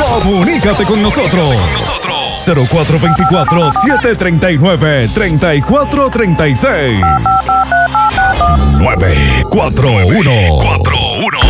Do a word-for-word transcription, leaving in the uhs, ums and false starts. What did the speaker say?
Comunícate con nosotros. cero cuatro dos cuatro, siete tres nueve, tres cuatro tres seis. nueve cuatro uno.